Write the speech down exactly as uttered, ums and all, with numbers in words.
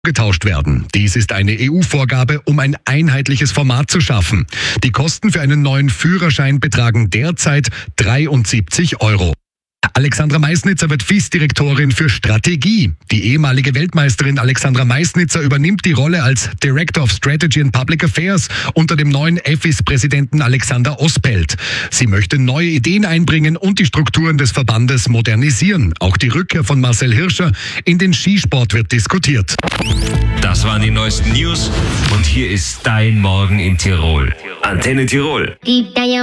getauscht werden. Dies ist eine E U-Vorgabe, um ein einheitliches Format zu schaffen. Die Kosten für einen neuen Führerschein betragen derzeit dreiundsiebzig Euro. Alexandra Meisnitzer wird V I S-Direktorin für Strategie. Die ehemalige Weltmeisterin Alexandra Meisnitzer übernimmt die Rolle als Director of Strategy and Public Affairs unter dem neuen F I S-Präsidenten Alexander Ospelt. Sie möchte neue Ideen einbringen und die Strukturen des Verbandes modernisieren. Auch die Rückkehr von Marcel Hirscher in den Skisport wird diskutiert. Das waren die neuesten News und hier ist dein Morgen in Tirol. Antenne Tirol.